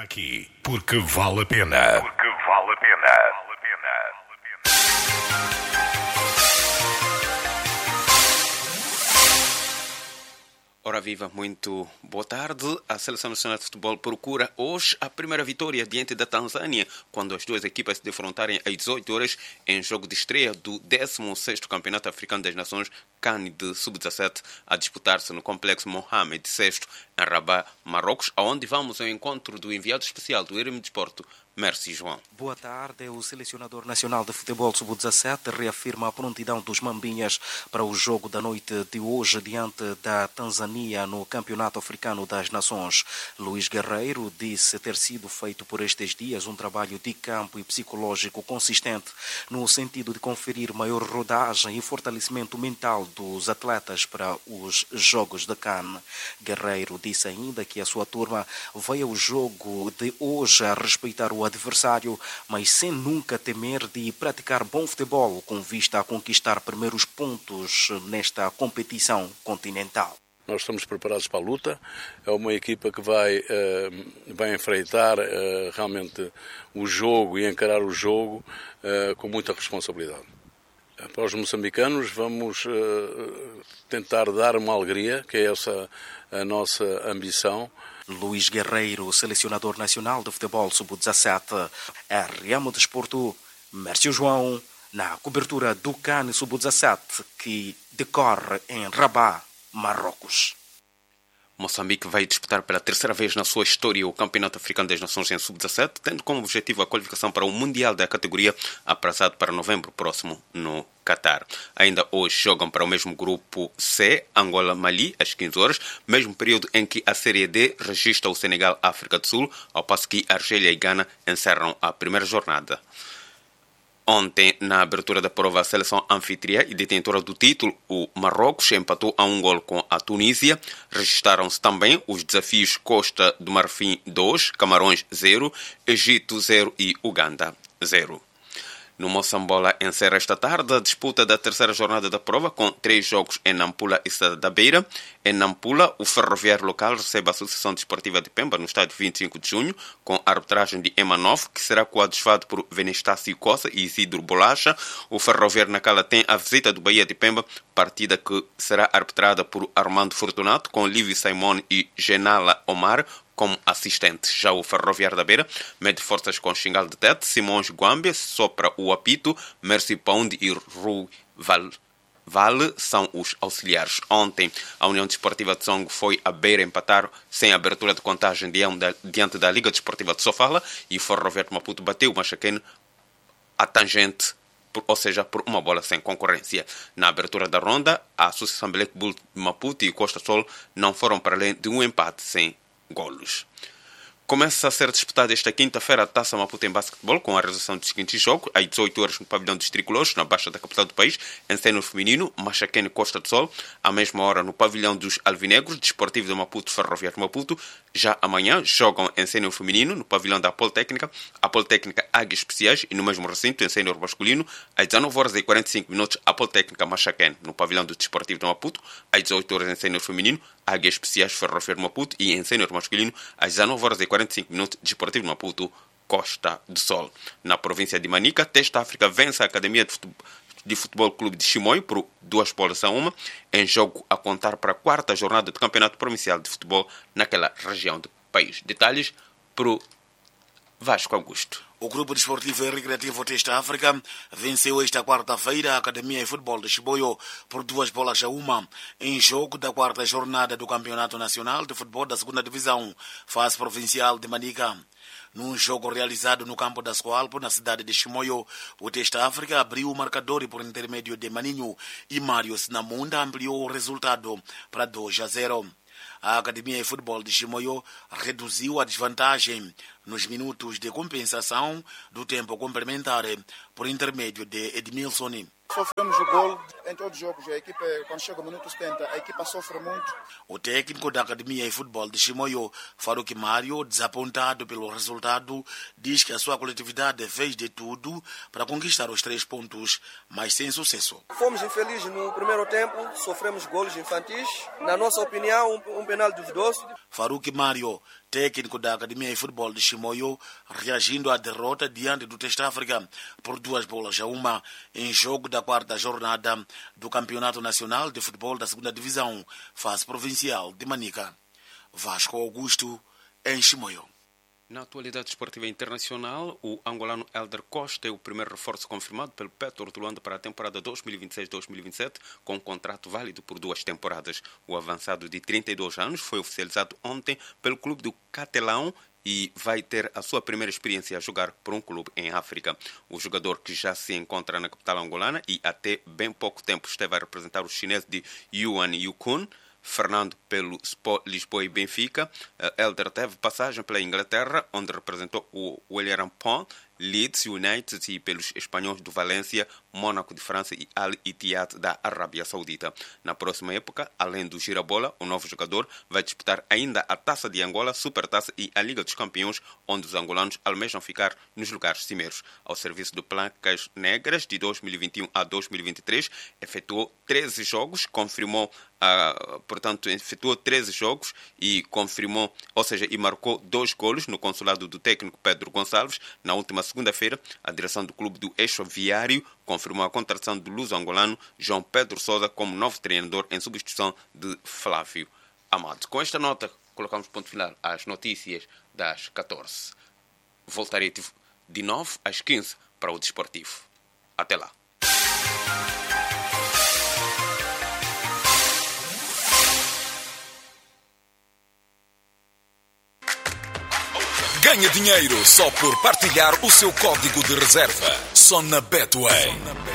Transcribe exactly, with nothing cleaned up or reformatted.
aqui, porque vale a pena. Porque vale a pena. Ora viva, muito boa tarde. A Seleção Nacional de Futebol procura hoje a primeira vitória diante da Tanzânia, quando as duas equipas se defrontarem às dezoito horas em jogo de estreia do décimo sexto Campeonato Africano das Nações CAN de sub dezassete, a disputar-se no Complexo Mohamed sexto, em Rabat, Marrocos, aonde vamos ao encontro do enviado especial do R M Desporto, Merci João. Boa tarde. O selecionador nacional de futebol sub dezassete reafirma a prontidão dos Mambinhas para o jogo da noite de hoje diante da Tanzânia no Campeonato Africano das Nações. Luís Guerreiro disse ter sido feito por estes dias um trabalho de campo e psicológico consistente no sentido de conferir maior rodagem e fortalecimento mental dos atletas para os jogos da CAN. Guerreiro disse ainda que a sua turma vai ao jogo de hoje a respeitar o adversário, mas sem nunca temer de praticar bom futebol com vista a conquistar primeiros pontos nesta competição continental. Nós estamos preparados para a luta. É uma equipa que vai, uh, vai enfrentar uh, realmente o jogo e encarar o jogo uh, com muita responsabilidade. Para os moçambicanos vamos uh, tentar dar uma alegria, que é essa a nossa ambição. Luís Guerreiro, selecionador nacional de futebol sub dezassete, R M Desporto, Mércio João, na cobertura do CAN sub dezassete que decorre em Rabat, Marrocos. Moçambique vai disputar pela terceira vez na sua história o Campeonato Africano das Nações em sub dezassete, tendo como objetivo a qualificação para o Mundial da categoria, aprazado para novembro próximo no Catar. Ainda hoje jogam para o mesmo grupo C, Angola-Mali, às quinze horas, mesmo período em que a Série D registra o Senegal-África do Sul, ao passo que Argélia e Gana encerram a primeira jornada. Ontem, na abertura da prova, a seleção anfitriã e detentora do título, o Marrocos, empatou a um gol com a Tunísia. Registaram-se também os desafios Costa do Marfim dois, Camarões zero, Egito zero e Uganda zero. No Moçambola encerra esta tarde a disputa da terceira jornada da prova com três jogos em Nampula e Cidade da Beira. Em Nampula, o ferroviário local recebe a Associação Desportiva de Pemba no estádio vinte e cinco de junho, com a arbitragem de Emanov, que será coadjuvado por Venestácio Costa e Isidro Bolacha. O ferroviário Nacala tem a visita do Bahia de Pemba, partida que será arbitrada por Armando Fortunato, com Lívio Simone e Genala Omar como assistente. Já o ferroviário da Beira mede forças com Xingal de Tete, Simões Guambia sopra o apito, Merci Pound e Rui Val. Vale são os auxiliares. Ontem, a União Desportiva de Songo foi a Beira empatar sem abertura de contagem diante da Liga Desportiva de Sofala e o ferroviário de Maputo bateu o Machaquene a tangente, ou seja, por uma bola sem concorrência. Na abertura da ronda, a Associação Black Bull de Maputo e Costa Sol não foram para além de um empate sem golos. Começa a ser disputada esta quinta-feira a Taça Maputo em basquetebol, com a realização dos seguintes jogos: às dezoito horas no pavilhão dos Tricolores, na Baixa da capital do país, em seno feminino, Machaquene Costa do Sol. À mesma hora no pavilhão dos Alvinegros, Desportivo de Maputo, Ferroviário de Maputo. Já amanhã jogam em seno feminino, no pavilhão da Politécnica, a Politécnica Águias Especiais, e no mesmo recinto, em seno masculino, às dezanove horas e quarenta e cinco minutos, a Politécnica Machaquene, no pavilhão do Desportivo de Maputo. Às dezoito horas em seno feminino, Águias Especiais, Ferroviário de Maputo, e em seno masculino, às dezanove horas e quarenta e cinco minutos, Desportivo de Maputo, Costa do Sol. Na província de Manica, Testa África vence a Academia de Futebol, de Futebol Clube de Chimoio por duas bolas a uma, em jogo a contar para a quarta jornada do Campeonato Provincial de Futebol naquela região do país. Detalhes para o Vasco Augusto. O Grupo Desportivo e Recreativo Testa África venceu esta quarta-feira a Academia de Futebol de Chimoio por duas bolas a uma, em jogo da quarta jornada do Campeonato Nacional de Futebol da segunda Divisão, fase provincial de Manica. Num jogo realizado no campo da Scoalpo, na cidade de Chimoio, o Testa África abriu o marcador e, por intermédio de Maninho e Mário Sinamunda, ampliou o resultado para dois a zero. A Academia de Futebol de Chimoio reduziu a desvantagem nos minutos de compensação do tempo complementar por intermédio de Edmilson. Sofremos o gol em todos os jogos. A equipa, quando chega ao minuto setenta, a equipa sofre muito. O técnico da Academia de Futebol de Chimoio, Faruque Mário, desapontado pelo resultado, diz que a sua coletividade fez de tudo para conquistar os três pontos, mas sem sucesso. Fomos infelizes no primeiro tempo, sofremos golos infantis. Na nossa opinião, um, um penal duvidoso. Faruque Mário técnico da Academia de Futebol de Chimoio, reagindo à derrota diante do Teste África por duas bolas a uma em jogo da quarta jornada do Campeonato Nacional de Futebol da segunda Divisão, fase provincial de Manica. Vasco Augusto, em Chimoio. Na atualidade esportiva internacional, o angolano Elder Costa é o primeiro reforço confirmado pelo Petro de Luanda para a temporada dois mil e vinte e seis dois mil e vinte e sete, com um contrato válido por duas temporadas. O avançado de trinta e dois anos foi oficializado ontem pelo clube do Catelão e vai ter a sua primeira experiência a jogar por um clube em África. O jogador, que já se encontra na capital angolana e até bem pouco tempo esteve a representar o chinês de Yuan Yukun, Fernando pelo Sport Lisboa e Benfica. Elder teve passagem pela Inglaterra, onde representou o Wolverhampton, Leeds United e pelos espanhóis do Valência, Mônaco de França e Al Ittihad da Arábia Saudita. Na próxima época, além do Girabola, o novo jogador vai disputar ainda a Taça de Angola, Supertaça e a Liga dos Campeões, onde os angolanos almejam ficar nos lugares cimeiros. Ao serviço do Placas Negras, de dois mil e vinte e um a dois mil e vinte e três, efetuou treze jogos, confirmou Uh, portanto, efetuou treze jogos e confirmou, ou seja, e marcou dois golos no consulado do técnico Pedro Gonçalves. Na última segunda-feira, a direção do clube do Eixo Viário confirmou a contratação do luso-angolano João Pedro Sousa como novo treinador em substituição de Flávio Amado. Com esta nota, colocamos ponto final às notícias das catorze. Voltarei de nove às quinze para o Desportivo. Até lá. Ganhe dinheiro só por partilhar o seu código de reserva. Só na Betway.